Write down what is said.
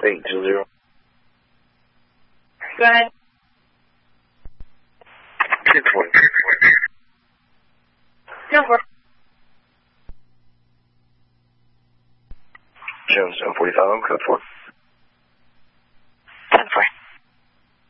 820. Go ahead. 1020. No, for 745, code 4.